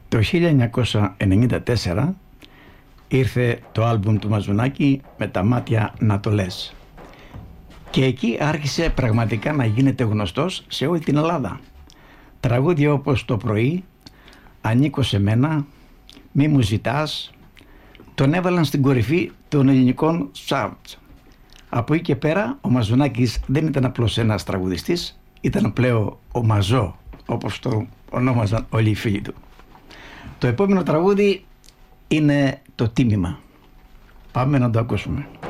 Το 1994 ήρθε το άλμπουμ του Μαζουνάκη «Με τα μάτια να το λες». Και εκεί άρχισε πραγματικά να γίνεται γνωστός σε όλη την Ελλάδα. Τραγούδια όπως «Το πρωί», «Ανήκω σε μένα», «Μη μου ζητάς», τον έβαλαν στην κορυφή των ελληνικών charts. Από εκεί και πέρα ο Μαζουνάκης δεν ήταν απλώς ένας τραγουδιστής, ήταν πλέον ο Μαζό, όπως το ονόμαζαν όλοι οι φίλοι του. Το επόμενο τραγούδι είναι το «Τίμημα». Πάμε να το ακούσουμε.